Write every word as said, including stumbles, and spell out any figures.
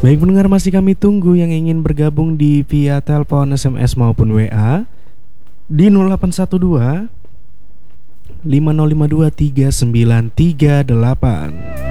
Baik pendengar, masih kami tunggu yang ingin bergabung di via telepon, S M S maupun W A di nol delapan satu dua lima nol lima dua tiga sembilan tiga delapan.